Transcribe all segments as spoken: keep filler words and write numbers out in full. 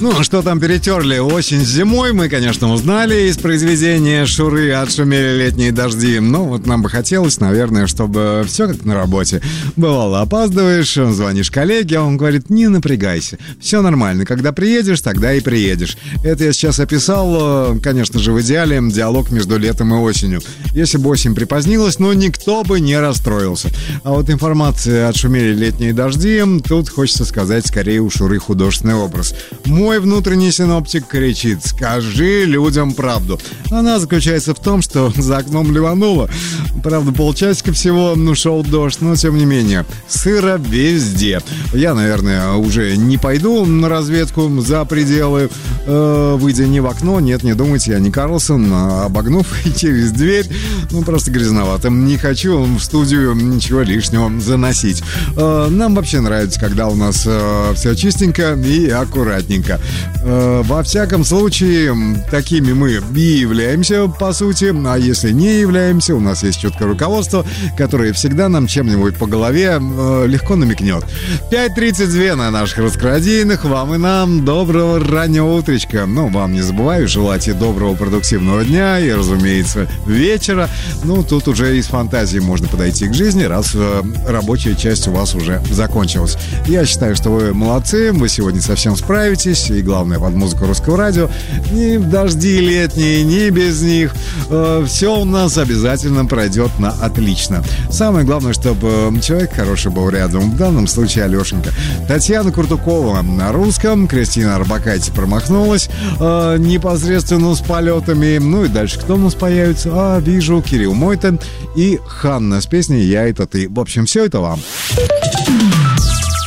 Ну, что там перетерли осень с зимой, мы, конечно, узнали из произведения Шуры «Отшумели летние дожди». Но вот нам бы хотелось, наверное, чтобы все как на работе. Бывало, опаздываешь, звонишь коллеге, а он говорит: не напрягайся, все нормально, когда приедешь, тогда и приедешь. Это я сейчас описал, конечно же, в идеале диалог между летом и осенью. Если бы осень припозднилась, ну, никто бы не расстроился. А вот информация «Отшумели летние дожди», тут хочется сказать, скорее у Шуры художественный образ. Мой внутренний синоптик кричит: скажи людям правду. Она заключается в том, что за окном ливануло. Правда, полчасика всего, ну, шел дождь, но тем не менее, сыро везде. Я, наверное, уже не пойду на разведку за пределы, э, выйдя не в окно, нет, не думайте, я не Карлсон, а обогнув через дверь, ну, просто грязновато. Не хочу в студию ничего лишнего заносить. Э, нам вообще нравится, когда у нас э, все чистенько и аккуратненько. Э, во всяком случае, такими мы и являемся, по сути. А если не являемся, у нас есть четкое руководство, которое всегда нам чем-нибудь по голове э, легко намекнет. пять тридцать два на наших раскрадийных. Вам и нам доброго раннего утречка. Ну, вам не забываю желать и доброго продуктивного дня, и, разумеется, вечера. Ну, тут уже из фантазии можно подойти к жизни, раз э, рабочая часть у вас уже закончилась. Я считаю, что вы молодцы, вы сегодня совсем справитесь, и главное, под музыку русского радио, ни в дожди летние, ни без них, э, все у нас обязательно пройдет на отлично. Самое главное, чтобы человек хороший был рядом, в данном случае Алешенька. Татьяна Куртукова на русском, Кристина Арбакайте промахнулась э, непосредственно с полетами. Ну и дальше кто у нас появится? А, вижу, Кирилл Мойтен и Ханна с песней «Я — это ты». В общем, все это вам.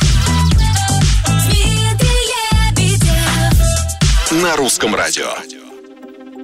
На русском радио.